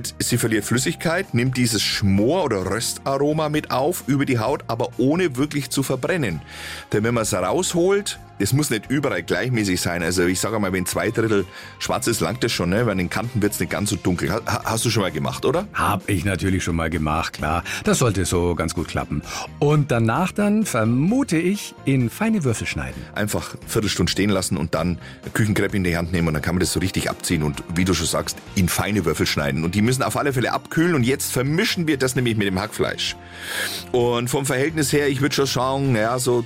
Und sie verliert Flüssigkeit, nimmt dieses Schmor- oder Röstaroma mit auf über die Haut, aber ohne wirklich zu verbrennen. Denn wenn man es rausholt, das muss nicht überall gleichmäßig sein. Also ich sage mal, wenn 2/3 schwarz ist, langt das schon. Ne? Weil an den Kanten wird es nicht ganz so dunkel. Hast du schon mal gemacht, oder? Hab ich natürlich schon mal gemacht, klar. Das sollte so ganz gut klappen. Und danach dann, vermute ich, in feine Würfel schneiden. Einfach eine Viertelstunde stehen lassen und dann Küchenkrepp in die Hand nehmen und dann kann man das so richtig abziehen und, wie du schon sagst, in feine Würfel schneiden. Und die müssen auf alle Fälle abkühlen und jetzt vermischen wir das nämlich mit dem Hackfleisch. Und vom Verhältnis her, ich würde schon schauen, naja, so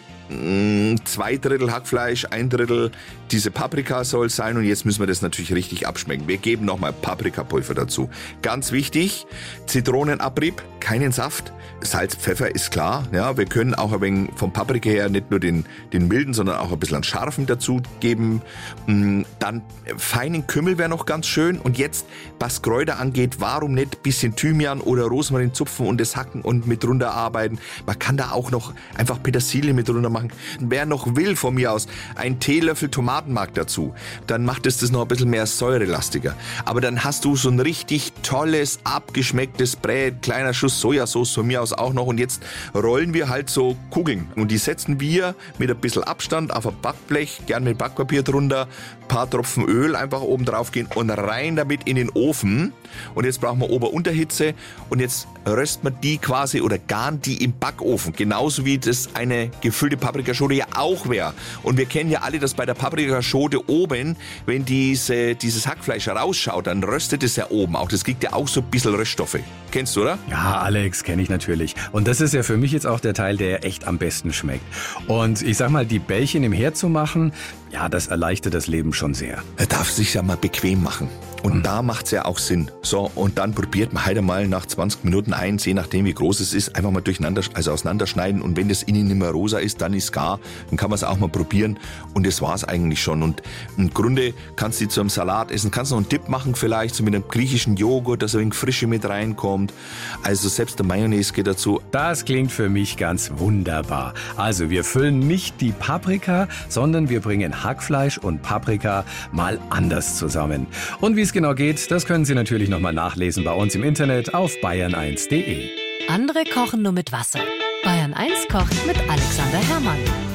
2/3 Hackfleisch, 1/3 diese Paprika soll sein und jetzt müssen wir das natürlich richtig abschmecken. Wir geben nochmal Paprikapulver dazu. Ganz wichtig, Zitronenabrieb, keinen Saft. Salz, Pfeffer ist klar. Ja, wir können auch ein wenig vom Paprika her nicht nur den milden, sondern auch ein bisschen an scharfen dazu geben. Dann feinen Kümmel wäre noch ganz schön. Und jetzt, was Kräuter angeht, warum nicht ein bisschen Thymian oder Rosmarin zupfen und das hacken und mit runter arbeiten. Man kann da auch noch einfach Petersilie mit runter machen. Wer noch will, von mir aus, ein Teelöffel Tomatenmark dazu. Dann macht es das noch ein bisschen mehr säurelastiger. Aber dann hast du so ein richtig tolles, abgeschmecktes Brät, kleiner Schuss Sojasauce von mir aus auch noch. Und jetzt rollen wir halt so Kugeln. Und die setzen wir mit ein bisschen Abstand auf ein Backblech, gern mit Backpapier drunter, paar Tropfen Öl einfach oben drauf gehen und rein damit in den Ofen. Und jetzt brauchen wir Ober-Unterhitze und jetzt rösten wir die quasi oder garen die im Backofen. Genauso wie das eine gefüllte Paprikaschote ja auch wäre. Und wir kennen ja alle, dass bei der Paprikaschote oben, wenn dieses Hackfleisch rausschaut, dann röstet es ja oben auch. Das kriegt ja auch so ein bisschen Röststoffe. Kennst du, oder? Ja, Alex, kenne ich natürlich. Und das ist ja für mich jetzt auch der Teil, der echt am besten schmeckt. Und ich sag mal, die Bällchen im Herd zu machen, ja, das erleichtert das Leben schon sehr. Er darf sich ja mal bequem machen. Und da macht's ja auch Sinn. So, und dann probiert man halt einmal nach 20 Minuten eins, je nachdem wie groß es ist, einfach mal auseinanderschneiden. Und wenn das innen nicht mehr rosa ist, dann ist gar. Dann kann man es auch mal probieren. Und das war's eigentlich schon. Und im Grunde kannst du die zu einem Salat essen. Kannst noch einen Dip machen vielleicht, so mit einem griechischen Joghurt, dass ein wenig Frische mit reinkommt. Also selbst der Mayonnaise geht dazu. Das klingt für mich ganz wunderbar. Also wir füllen nicht die Paprika, sondern wir bringen Hackfleisch und Paprika mal anders zusammen. Und wie es genau geht, das können Sie natürlich nochmal nachlesen bei uns im Internet auf bayern1.de. Andere kochen nur mit Wasser. Bayern 1 kocht mit Alexander Herrmann.